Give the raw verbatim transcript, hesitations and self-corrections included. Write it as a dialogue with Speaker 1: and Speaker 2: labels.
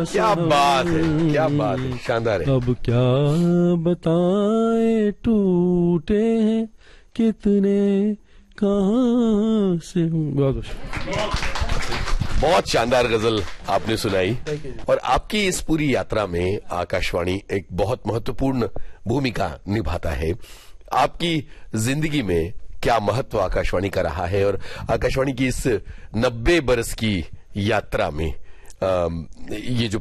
Speaker 1: क्या बात है, क्या बात है, शानदार है।
Speaker 2: अब क्या बताएं टूटे हैं कितने कहाँ से। बहुत
Speaker 1: बहुत शानदार गजल आपने सुनाई। और आपकी इस पूरी यात्रा में आकाशवाणी एक बहुत महत्वपूर्ण भूमिका निभाता है। आपकी जिंदगी में क्या महत्व आकाशवाणी का रहा है और आकाशवाणी की इस नब्बे बरस की यात्रा में आ, ये जो